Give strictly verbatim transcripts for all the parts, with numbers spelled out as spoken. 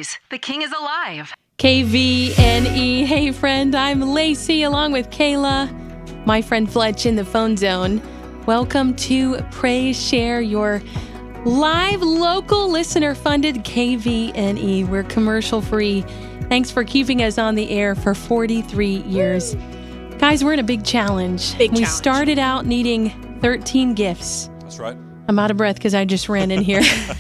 Praise. The King is alive. K V N E. Hey, friend, I'm Lacey along with Kayla, my friend Fletch in the phone zone. Welcome to Praise Share, your live, local, listener-funded K V N E. We're commercial-free. Thanks for keeping us on the air for forty-three years. Guys, we're in a big challenge. Big we challenge. started out needing thirteen gifts. That's right. I'm out of breath because I just ran in here.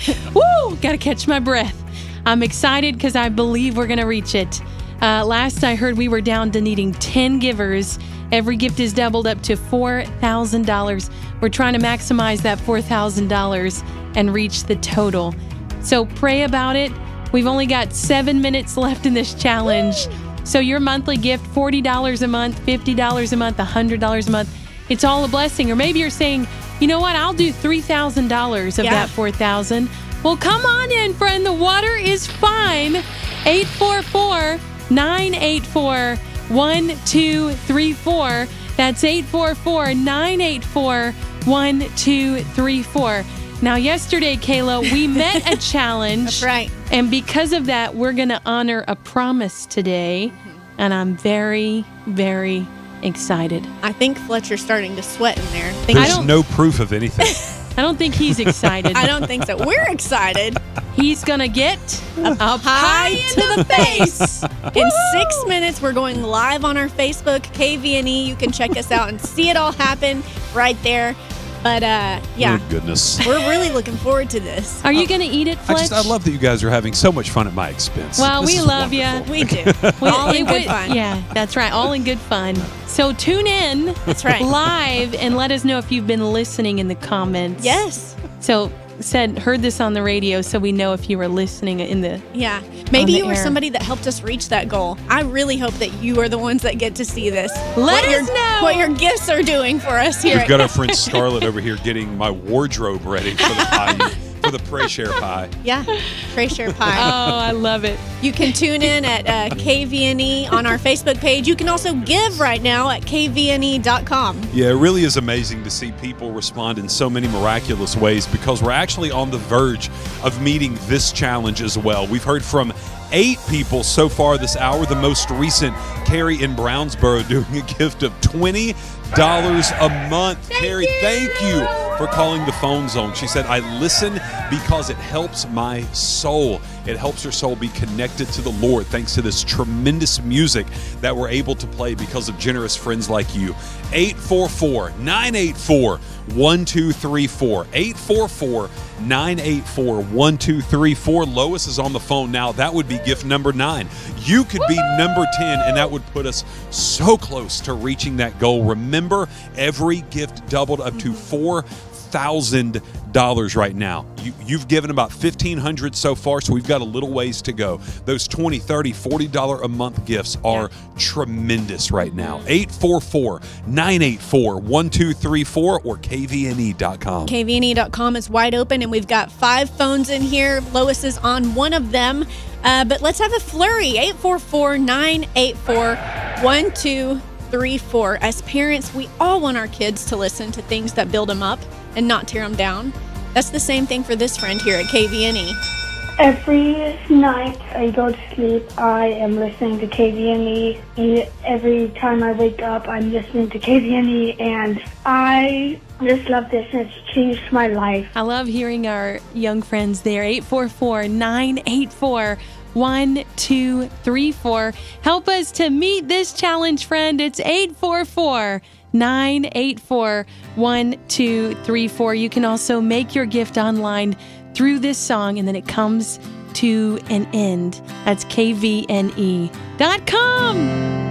Woo! Got to catch my breath. I'm excited because I believe we're going to reach it. Uh, last I heard, we were down to needing ten givers. Every gift is doubled up to four thousand dollars. We're trying to maximize that four thousand dollars and reach the total. So pray about it. We've only got seven minutes left in this challenge. So your monthly gift, forty dollars a month, fifty dollars a month, one hundred dollars a month. It's all a blessing. Or maybe you're saying, you know what, I'll do three thousand dollars of Yeah. that four thousand dollars. Well, come on in, friend. The water is fine. eight four four, nine eight four, one two three four. That's eight four four, nine eight four, one two three four. Now, yesterday, Kayla, we met a challenge. That's right. And because of that, we're going to honor a promise today. And I'm very, very excited. I think Fletcher's starting to sweat in there. Think- I There's don't- no proof of anything. I don't think he's excited. I don't think so. We're excited. He's going to get a High pie to the face. In six minutes, we're going live on our Facebook, K V N E. You can check us out and see it all happen right there. But uh, yeah, Oh, goodness. we're really looking forward to this. Are you going to eat it, I Fletch? just, I love that you guys are having so much fun at my expense. Well, This we is love you. wonderful. We do. We- all in it good would- fun. Yeah, that's right. All in good fun. So tune in. That's right. Live and let us know if you've been listening in the comments. Yes. So said heard this on the radio, so we know if you were listening in the. Yeah. Maybe the you were air. somebody that helped us reach that goal. I really hope that you are the ones that get to see this. Let what us your, know. what your gifts are doing for us here. We've at got our friend Scarlett over here getting my wardrobe ready for the pie, for the Pray Share pie. Yeah, Pray Share Pie. Oh, I love it. You can tune in at uh, K V N E on our Facebook page. You can also give right now at K V N E dot com. Yeah, it really is amazing to see people respond in so many miraculous ways because we're actually on the verge of meeting this challenge as well. We've heard from eight people so far this hour. The most recent, Carrie in Brownsboro, doing a gift of twenty dollars a month. Carrie, thank you for calling the phone zone. She said, I listen because it helps my soul. It helps her soul be connected to the Lord thanks to this tremendous music that we're able to play because of generous friends like you. eight four four, nine eight four, one two three four. eight four four, nine eight four, one two three four. Lois is on the phone now. That would be gift number nine. You could be number ten, and that would put us so close to reaching that goal. Remember, every gift doubled up to four thousand dollars right now. You, you've given about fifteen hundred dollars so far, so we've got a little ways to go. Those twenty, thirty, forty dollars a month gifts are Yeah. tremendous right now. eight four four, nine eight four, one two three four or K V N E dot com. K V N E dot com is wide open, and we've got five phones in here. Lois is on one of them. Uh, but let's have a flurry. eight four four, nine eight four, one two three four. As parents, we all want our kids to listen to things that build them up and not tear them down. That's the same thing for this friend here at K V N E. Every night I go to sleep, I am listening to K V N E. And every time I wake up, I'm listening to K V N E, and I just love this, and it's changed my life. I love hearing our young friends there. eight four four, nine eight four, one two three four. Help us to meet this challenge, friend. It's eight four four, nine eight four, one two three four. You can also make your gift online through this song, and then it comes to an end. That's K V N E dot com.